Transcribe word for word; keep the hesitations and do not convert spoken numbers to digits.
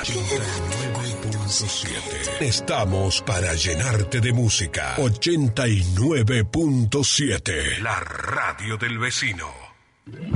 ochenta y nueve punto siete. Estamos para llenarte de música. ochenta y nueve punto siete. La radio del vecino.